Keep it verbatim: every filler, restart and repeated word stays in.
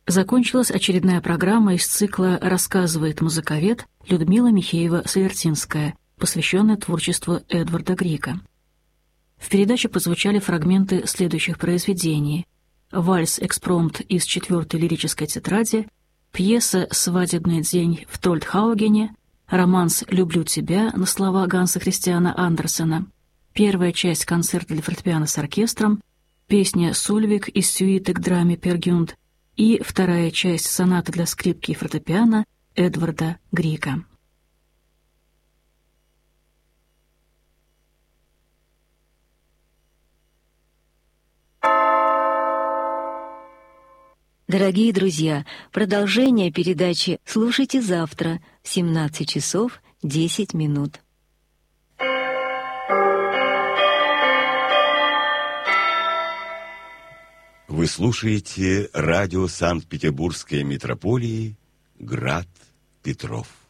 закончилась очередная программа из цикла «Рассказывает музыковед» Людмила Михеева-Савертинская, посвященная творчеству Эдварда Грика. В передаче прозвучали фрагменты следующих произведений: вальс-экспромт из четвертой лирической тетради, пьеса «Свадебный день» в Тольдхаугене, романс «Люблю тебя» на слова Ганса Христиана Андерсена, первая часть концерта для фортепиано с оркестром, песня «Сульвик» из сюиты к драме «Пер Гюнд» и вторая часть сонаты для скрипки и фортепиано Эдварда Грика. Дорогие друзья, продолжение передачи слушайте завтра в семнадцать часов десять минут. Вы слушаете радио Санкт-Петербургской метрополии «Град Петров».